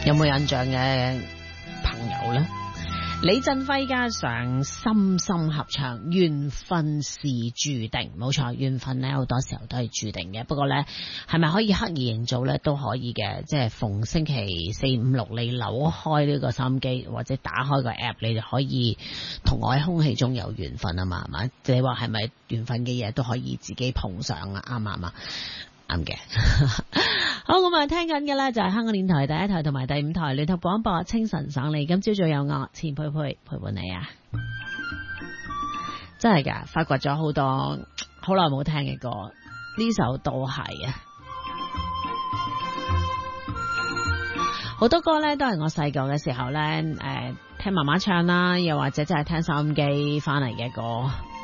有冇印象嘅朋友呢？李振輝加上深深合唱，緣分是注定，冇錯，緣分呢好多時候都係注定嘅。不過呢，係咪可以刻意營造呢？都可以嘅，即係逢星期4、5、6你扭開呢個收音機或者打開個 app，你就可以同我喺空氣中有緣分啊嘛，係嘛？你話係咪緣分嘅嘢都可以自己碰上啊？啱唔啱啊？啱嘅。好，咁啊，聽緊嘅咧就係香港電台第一台同埋第5台聯合廣播清晨省你。今朝早有我錢佩佩陪伴你啊！真係噶，發掘咗好多好耐冇聽嘅歌，呢首都係啊！好多歌咧都係我細個嘅時候咧，聽媽媽唱啦，又或者真係聽收音機翻嚟嘅歌。